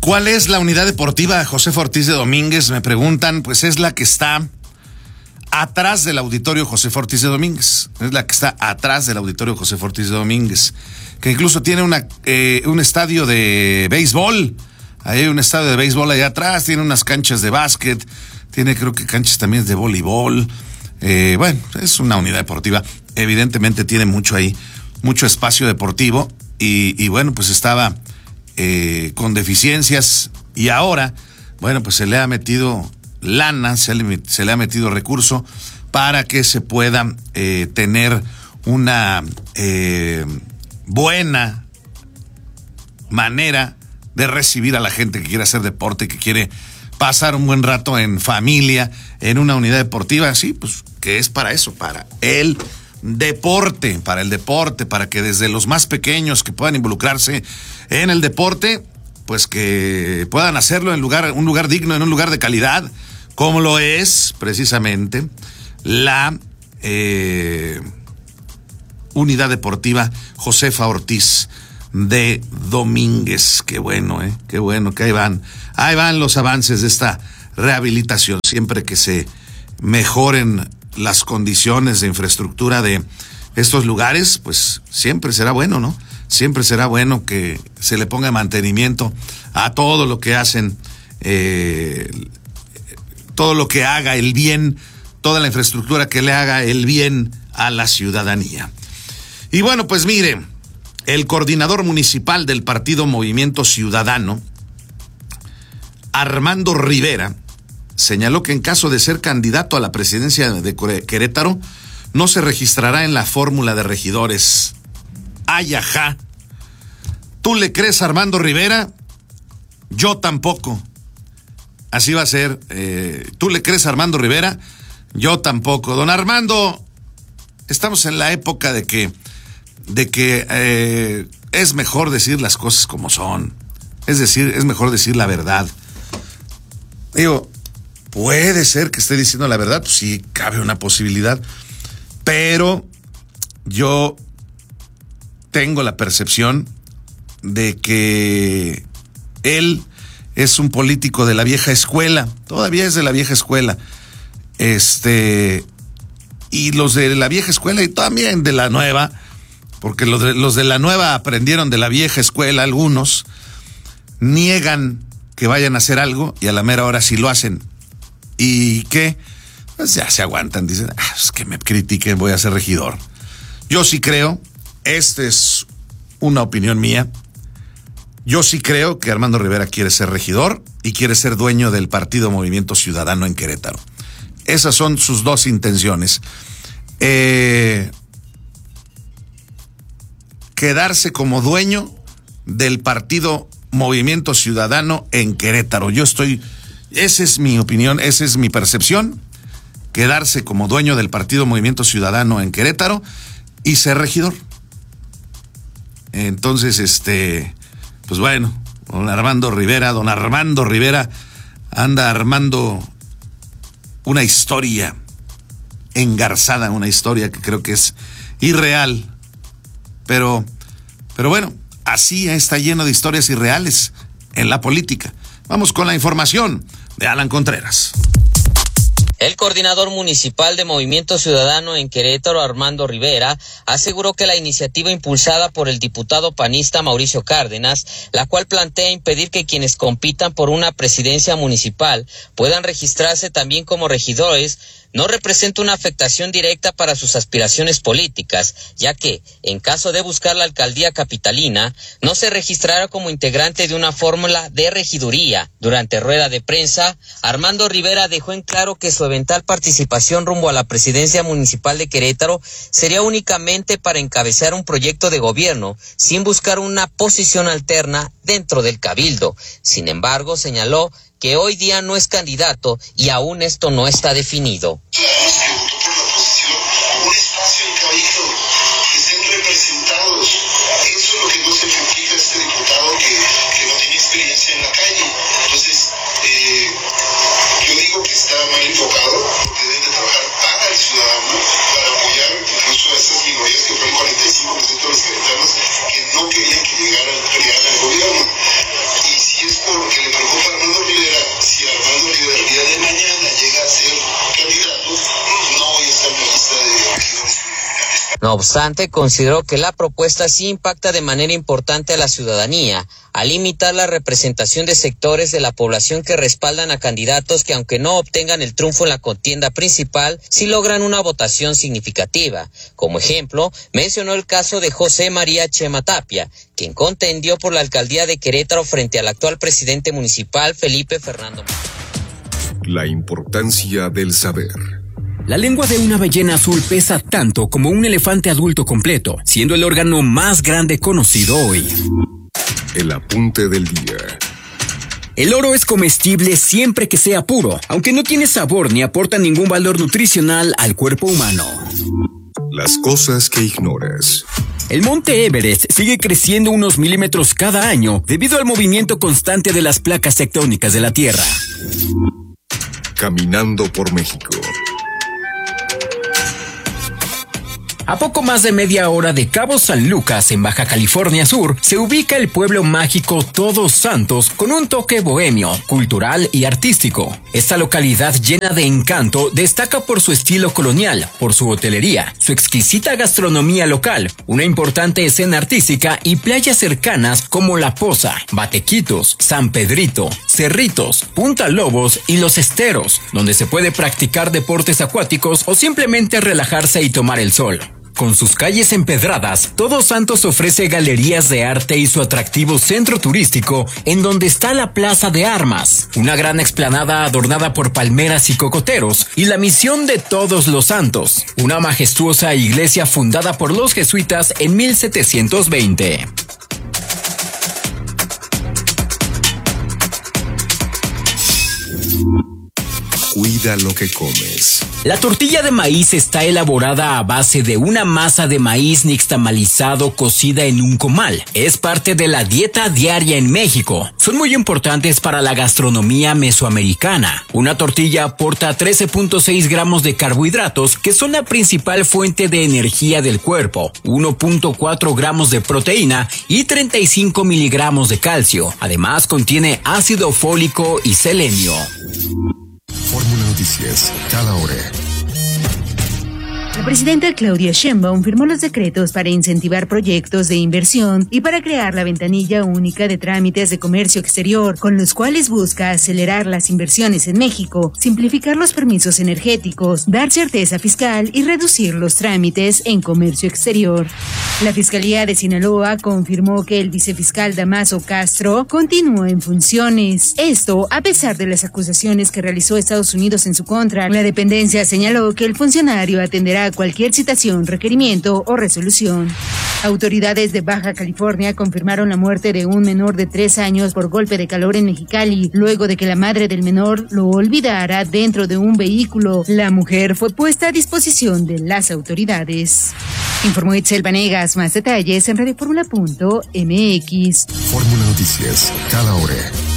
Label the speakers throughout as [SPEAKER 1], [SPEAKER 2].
[SPEAKER 1] ¿Cuál es la unidad deportiva Josefa Ortiz de Domínguez? Me preguntan. Pues es la que está atrás del auditorio Josefa Ortiz de Domínguez. Es la que está atrás del auditorio Josefa Ortiz de Domínguez, que incluso tiene un estadio de béisbol. Hay un estadio de béisbol allá atrás, tiene unas canchas de básquet, tiene creo que canchas también de voleibol. Bueno, es una unidad deportiva. Evidentemente tiene mucho ahí, mucho espacio deportivo y bueno, pues estaba con deficiencias y ahora, bueno, pues se le ha metido lana, se le ha metido recurso para que se pueda tener una buena manera de recibir a la gente que quiere hacer deporte, que quiere pasar un buen rato en familia, en una unidad deportiva, sí, pues que es para eso, para el deporte, para que desde los más pequeños que puedan involucrarse en el deporte, pues que puedan hacerlo en un lugar digno, en un lugar de calidad, como lo es precisamente la unidad deportiva Josefa Ortiz de Domínguez. Qué bueno, qué bueno que ahí van los avances de esta rehabilitación. Siempre que se mejoren las condiciones de infraestructura de estos lugares, pues siempre será bueno, ¿no? Siempre será bueno que se le ponga mantenimiento a todo lo que hacen, todo lo que haga el bien, toda la infraestructura que le haga el bien a la ciudadanía. Y bueno, pues mire, el coordinador municipal del partido Movimiento Ciudadano, Armando Rivera, señaló que en caso de ser candidato a la presidencia de Querétaro, no se registrará en la fórmula de regidores. ¡Ay, ajá! ¿Tú le crees a Armando Rivera? Yo tampoco. Así va a ser. ¿Tú le crees a Armando Rivera? Yo tampoco. Don Armando, estamos en la época de que es mejor decir las cosas como son. Es decir, es mejor decir la verdad. Digo, puede ser que esté diciendo la verdad, pues sí, cabe una posibilidad, pero yo tengo la percepción de que él es un político de la vieja escuela, todavía es de la vieja escuela, y los de la vieja escuela y también de la nueva, porque los de la nueva aprendieron de la vieja escuela, algunos niegan que vayan a hacer algo y a la mera hora sí lo hacen. ¿Y qué? Pues ya se aguantan, dicen, es que me critiquen, voy a ser regidor. Yo sí creo, esta es una opinión mía, yo sí creo que Armando Rivera quiere ser regidor y quiere ser dueño del partido Movimiento Ciudadano en Querétaro. Esas son sus dos intenciones. Quedarse como dueño del partido Movimiento Ciudadano en Querétaro. Esa es mi opinión, esa es mi percepción, quedarse como dueño del partido Movimiento Ciudadano en Querétaro y ser regidor. Entonces, pues bueno, don Armando Rivera anda armando una historia engarzada, una historia que creo que es irreal, pero bueno, así está lleno de historias irreales en la política. Vamos con la información de Alan Contreras.
[SPEAKER 2] El coordinador municipal de Movimiento Ciudadano en Querétaro, Armando Rivera, aseguró que la iniciativa impulsada por el diputado panista Mauricio Cárdenas, la cual plantea impedir que quienes compitan por una presidencia municipal puedan registrarse también como regidores, no representa una afectación directa para sus aspiraciones políticas, ya que, en caso de buscar la alcaldía capitalina, no se registrará como integrante de una fórmula de regiduría. Durante rueda de prensa, Armando Rivera dejó en claro que su eventual participación rumbo a la presidencia municipal de Querétaro sería únicamente para encabezar un proyecto de gobierno, sin buscar una posición alterna dentro del cabildo. Sin embargo, señaló que hoy día no es candidato y aún esto no está definido.
[SPEAKER 3] Un espacio en cabildo, que estén representados, eso es lo que no se fija este diputado que no tiene experiencia en la calle. Entonces, yo digo que está mal enfocado, porque deben de trabajar para el ciudadano, para apoyar incluso a esas minorías que fue el 45% de los queretanos que no querían que llegara el PRI al gobierno. Y si es porque
[SPEAKER 2] No obstante, consideró que la propuesta sí impacta de manera importante a la ciudadanía, al limitar la representación de sectores de la población que respaldan a candidatos que, aunque no obtengan el triunfo en la contienda principal, sí logran una votación significativa. Como ejemplo, mencionó el caso de José María Chema Tapia, quien contendió por la alcaldía de Querétaro frente al actual presidente municipal Felipe Fernando.
[SPEAKER 4] La importancia del saber.
[SPEAKER 5] La lengua de una ballena azul pesa tanto como un elefante adulto completo, siendo el órgano más grande conocido hoy.
[SPEAKER 4] El apunte del día.
[SPEAKER 5] El oro es comestible siempre que sea puro, aunque no tiene sabor ni aporta ningún valor nutricional al cuerpo humano.
[SPEAKER 4] Las cosas que ignoras.
[SPEAKER 5] El monte Everest sigue creciendo unos milímetros cada año debido al movimiento constante de las placas tectónicas de la Tierra.
[SPEAKER 4] Caminando por México.
[SPEAKER 5] A poco más de media hora de Cabo San Lucas, en Baja California Sur, se ubica el pueblo mágico Todos Santos con un toque bohemio, cultural y artístico. Esta localidad llena de encanto destaca por su estilo colonial, por su hotelería, su exquisita gastronomía local, una importante escena artística y playas cercanas como La Poza, Batequitos, San Pedrito, Cerritos, Punta Lobos y Los Esteros, donde se puede practicar deportes acuáticos o simplemente relajarse y tomar el sol. Con sus calles empedradas, Todos Santos ofrece galerías de arte y su atractivo centro turístico, en donde está la Plaza de Armas, una gran explanada adornada por palmeras y cocoteros, y la Misión de Todos los Santos, una majestuosa iglesia fundada por los jesuitas en 1720.
[SPEAKER 4] Cuida lo que comes.
[SPEAKER 5] La tortilla de maíz está elaborada a base de una masa de maíz nixtamalizado cocida en un comal. Es parte de la dieta diaria en México. Son muy importantes para la gastronomía mesoamericana. Una tortilla aporta 13.6 gramos de carbohidratos, que son la principal fuente de energía del cuerpo, 1.4 gramos de proteína y 35 miligramos de calcio. Además, contiene ácido fólico y selenio.
[SPEAKER 4] Fórmula Noticias, cada hora.
[SPEAKER 6] La presidenta Claudia Sheinbaum firmó los decretos para incentivar proyectos de inversión y para crear la ventanilla única de trámites de comercio exterior, con los cuales busca acelerar las inversiones en México, simplificar los permisos energéticos, dar certeza fiscal y reducir los trámites en comercio exterior. La Fiscalía de Sinaloa confirmó que el vicefiscal Damaso Castro continúa en funciones. Esto a pesar de las acusaciones que realizó Estados Unidos en su contra. La dependencia señaló que el funcionario atenderá cualquier citación, requerimiento o resolución. Autoridades de Baja California confirmaron la muerte de un menor de 3 años por golpe de calor en Mexicali, luego de que la madre del menor lo olvidara dentro de un vehículo. La mujer fue puesta a disposición de las autoridades. Informó Itzel Vanegas. Más detalles en radioformula.mx.
[SPEAKER 4] Fórmula Noticias, cada hora.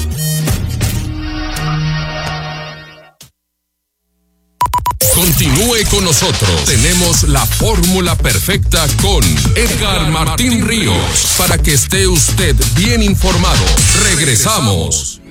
[SPEAKER 7] Continúe con nosotros. Tenemos la fórmula perfecta con Edgar Martín Ríos para que esté usted bien informado. Regresamos.